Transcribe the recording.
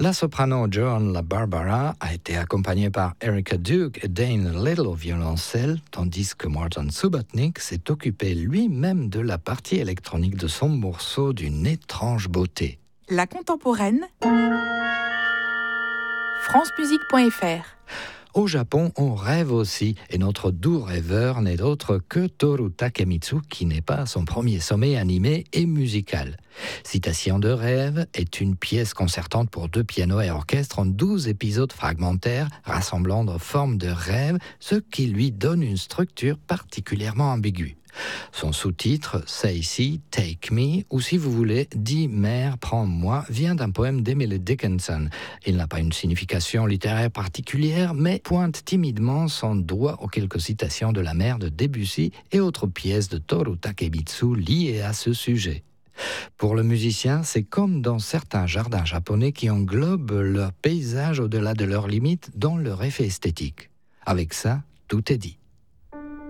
La soprano Joan LaBarbera a été accompagnée par Erica Duke et Dane Little au violoncelle, tandis que Martin Subotnick s'est occupé lui-même de la partie électronique de son morceau d'une étrange beauté. La contemporaine, francemusique.fr. Au Japon, on rêve aussi, et notre doux rêveur n'est autre que Toru Takemitsu, qui n'est pas à son premier sommet animé et musical. Citation de rêve est une pièce concertante pour 2 pianos et orchestre en 12 épisodes fragmentaires, rassemblant de formes de rêve, ce qui lui donne une structure particulièrement ambiguë. Son sous-titre, Say Si, Take Me, ou si vous voulez, Dis Mère, prends-moi, vient d'un poème d'Emily Dickinson. Il n'a pas une signification littéraire particulière, mais pointe timidement son doigt aux quelques citations de la mère de Debussy et autres pièces de Toru Takemitsu liées à ce sujet. Pour le musicien, c'est comme dans certains jardins japonais qui englobent leur paysage au-delà de leurs limites dans leur effet esthétique. Avec ça, tout est dit.